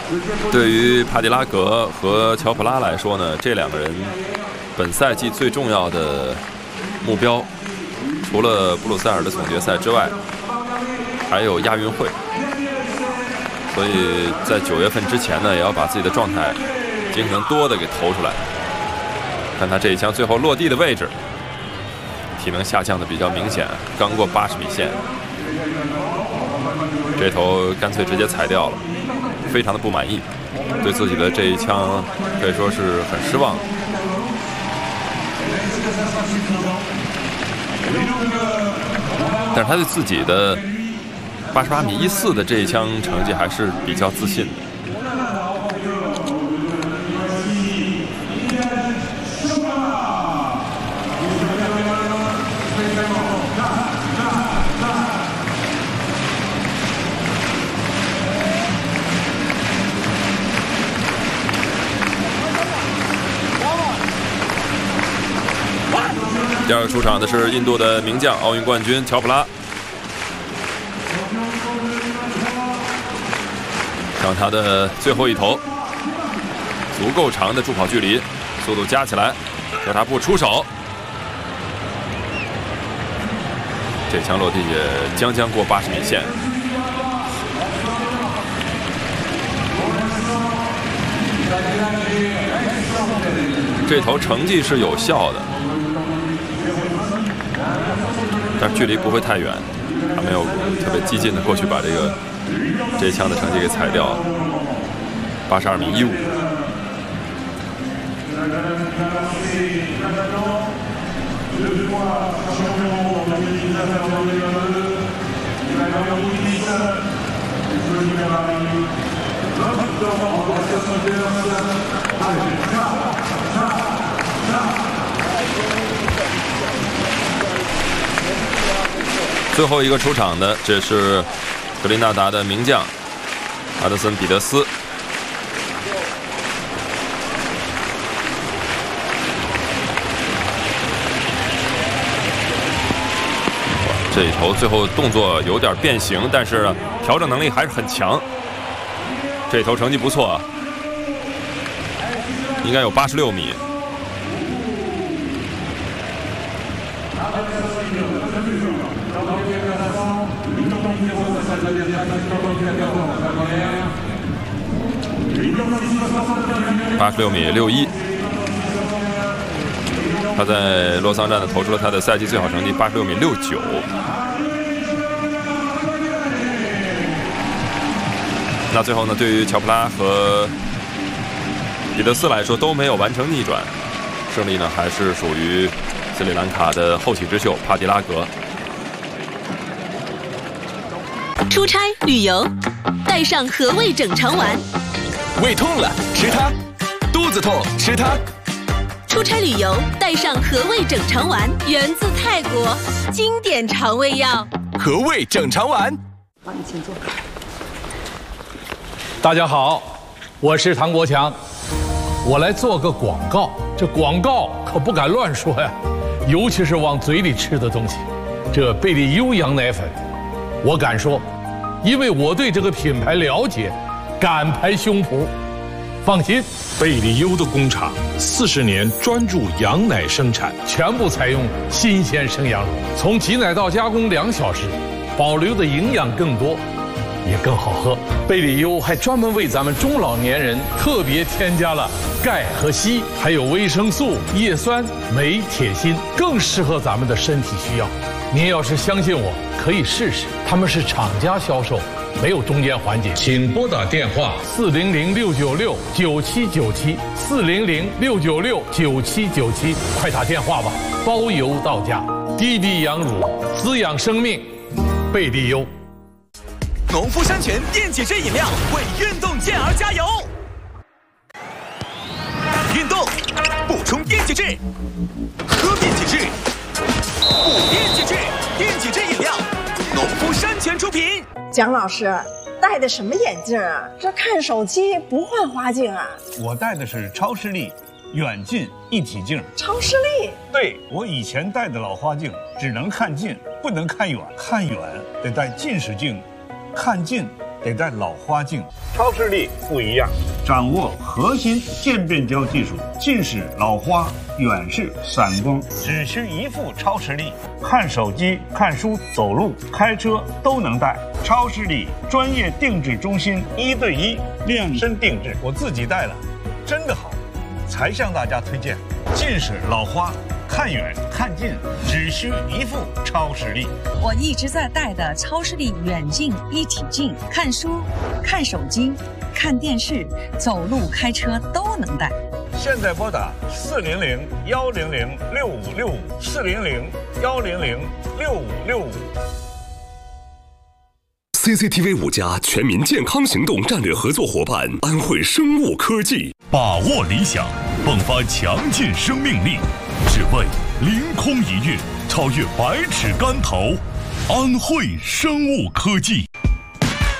对于帕迪拉格和乔普拉来说呢，这两个人本赛季最重要的目标，除了布鲁塞尔的总决赛之外，还有亚运会。所以在9月份之前呢，也要把自己的状态尽可能多的给投出来。看他这一枪最后落地的位置，体能下降的比较明显，刚过80米线，这头干脆直接裁掉了，非常的不满意，对自己的这一枪可以说是很失望。但是他对自己的88米14的这一枪成绩还是比较自信的。第二个出场的是印度的名将奥运冠军乔普拉，看他的最后一投，足够长的助跑距离，速度加起来，可他不出手，这枪落地也将过80米线。这头成绩是有效的，但距离不会太远，他没有特别激进的过去把这一枪的成绩给裁掉了，82米15。最后一个出场的，这是格林纳达的名将阿德森·彼得斯。这一头最后动作有点变形，但是调整能力还是很强。这一头成绩不错啊，应该有86米。86米61，他在洛桑站呢投出了他的赛季最好成绩86米69。那最后呢，对于乔普拉和彼得斯来说都没有完成逆转，胜利呢还是属于斯里兰卡的后起之秀帕迪拉格。 出差旅游，带上和味整肠丸。 胃痛了吃它，肚子痛吃它。 出差旅游带上和味整肠丸，源自泰国，经典肠胃药。 和味整肠丸。 好，你请坐。 大家好，我是唐国强，我来做个广告。这广告可不敢乱说呀，尤其是往嘴里吃的东西。这贝利优羊奶粉，我敢说，因为我对这个品牌了解，敢拍胸脯。放心， 贝利优的工厂40年专注羊奶生产， 全部采用新鲜生羊乳，从挤奶到加工2小时，保留的营养更多，也更好喝。贝利优还专门为咱们中老年人特别添加了钙和硒，还有维生素、叶酸、镁、铁、锌，更适合咱们的身体需要。您要是相信我，可以试试，他们是厂家销售，没有中间环节。请拨打电话400-696-9797，400-696-9797，快打电话吧，包邮到家。滴滴羊乳，滋养生命，贝利优。 农夫山泉电解质饮料为运动健儿加油！运动补充电解质，喝电解质，补电解质，电解质饮料，农夫山泉出品。 蒋老师戴的什么眼镜啊？这看手机不换花镜啊？ 我戴的是超视力远近一体镜。 超视力？ 对，我以前戴的老花镜只能看近，不能看远，看远得戴近视镜，看近得在老花镜。超视力不一样，掌握核心渐变焦技术，近视、老花、远视、散光，只需一副超视力，看手机、看书、走路、开车都能戴。超视力专业定制中心，1对1量身定制，我自己戴了，真的好，才向大家推荐。近视、老花，看远看近只需一副超视力。 我一直在戴的超视力远近一体镜，看书、看手机、看电视、走路、开车都能戴。 现在拨打400-100-6565，400-100-6565。 CCTV 5家全民健康行动战略合作伙伴安慧生物科技， 把握理想，迸发强劲生命力，只为凌空一跃，超越百尺竿头。安慧生物科技。